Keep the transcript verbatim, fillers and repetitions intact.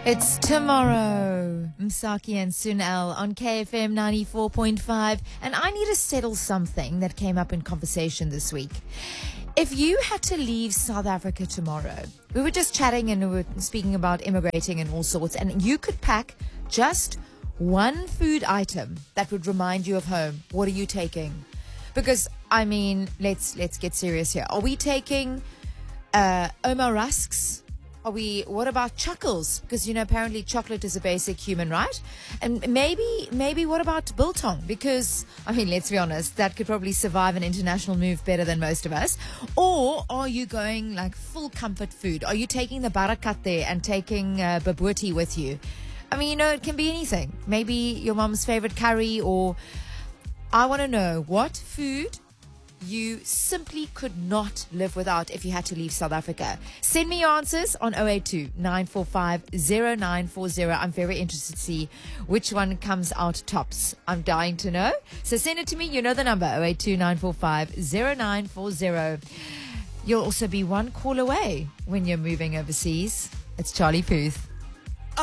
It's tomorrow. Msaki and Sunel on K F M ninety-four point five. And I need to settle something that came up in conversation this week. If you had to leave South Africa tomorrow, we were just chatting and we were speaking about immigrating and all sorts, and you could pack just one food item that would remind you of home. What are you taking? Because, I mean, let's let's get serious here. Are we taking uh, Oma rusks? Are we, what about chuckles? Because, you know, apparently chocolate is a basic human right. And maybe, maybe what about biltong? Because, I mean, let's be honest, that could probably survive an international move better than most of us. Or are you going like full comfort food? Are you taking the barakat there and taking uh, babuti with you? I mean, you know, it can be anything. Maybe your mom's favorite curry, or I want to know what food you simply could not live without if you had to leave South Africa. Send me your answers on zero eight two, nine four five, zero nine four zero. I'm very interested to see which one comes out tops. I'm dying to know. So send it to me. You know the number, zero eight two, nine four five, zero nine four zero. You'll also be one call away when you're moving overseas. It's Charlie Puth.